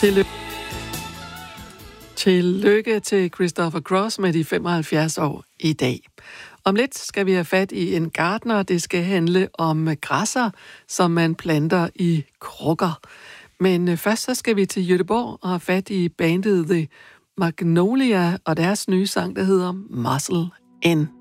Tillykke til Christopher Cross med de 75 år i dag. Om lidt skal vi have fat i en gartner. Det skal handle om græsser, som man planter i krukker. Men først så skal vi til Göteborg og have fat i bandet The Magnolia og deres nye sang, der hedder Muscle In.